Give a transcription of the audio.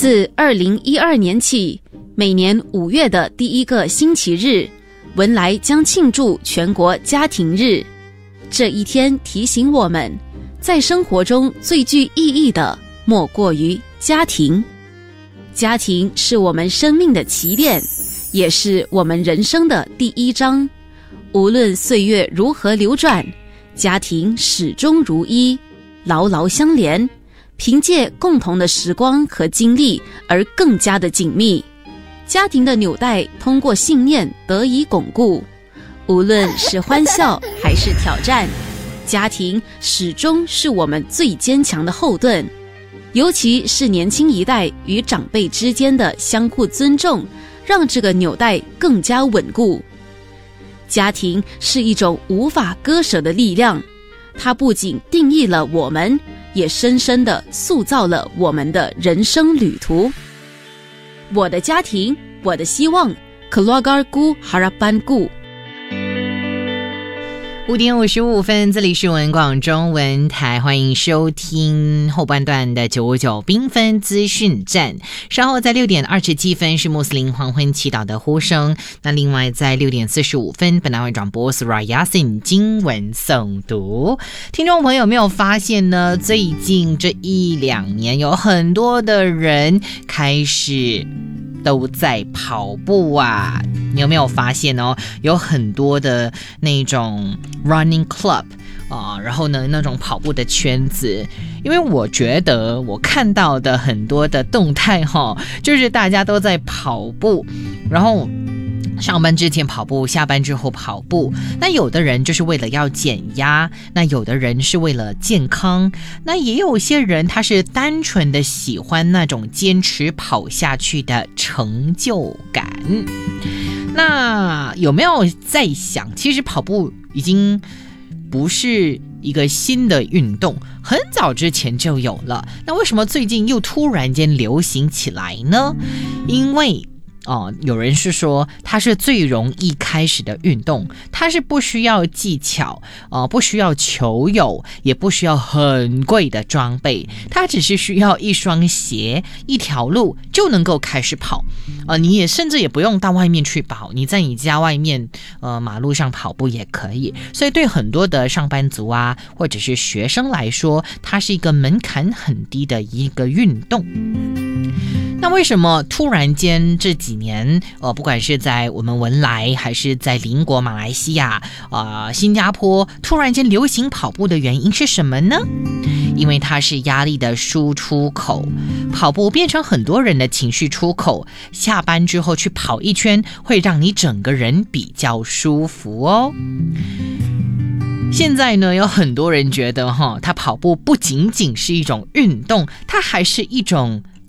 自2012年起，每年5月的第一个星期日，文莱将庆祝全国家庭日。这一天提醒我们，在生活中最具意义的莫过于家庭。家庭是我们生命的起点，也是我们人生的第一章。无论岁月如何流转，家庭始终如一，牢牢相连，凭借共同的时光和经历而更加的紧密。家庭的纽带通过信念得以巩固，无论是欢笑还是挑战，家庭始终是我们最坚强的后盾。尤其是年轻一代与长辈之间的相互尊重，让这个纽带更加稳固。家庭是一种无法割舍的力量，它不仅定义了我们，也深深地塑造了我们的人生旅途。我的家庭，我的希望。 Keluargaku Harapanku。 5点55分，这里是文广中文台，欢迎收听后半段的99缤纷资讯站。稍后在6点27分是穆斯林黄昏祈祷的呼声。那另外在6点45分，本台会转播 Surah Yasin 经文诵读。听众朋友有没有发现呢？最近这1-2年，有很多的人开始都在跑步啊，你有没有发现哦？有很多的那种 running club 然后呢，那种跑步的圈子，因为我觉得我看到的很多的动态就是大家都在跑步，然后上班之前跑步，下班之后跑步。那有的人就是为了要减压，那有的人是为了健康，那也有些人他是单纯的喜欢那种坚持跑下去的成就感。那有没有在想，其实跑步已经不是一个新的运动，很早之前就有了，那为什么最近又突然间流行起来呢？因为有人是说它是最容易开始的运动，它是不需要技巧，不需要球友，也不需要很贵的装备，它只是需要一双鞋，一条路就能够开始跑。你也甚至也不用到外面去跑，你在你家外面马路上跑步也可以。所以对很多的上班族啊，或者是学生来说，它是一个门槛很低的一个运动。那为什么突然间这几年不管是在我们文莱还是在邻国马来西亚新加坡突然间流行跑步的原因是什么呢？因为它是压力的输出口，跑步变成很多人的情绪出口，下班之后去跑一圈会让你整个人比较舒服哦。现在呢，有很多人觉得他跑步不仅仅是一种运动，它还是一种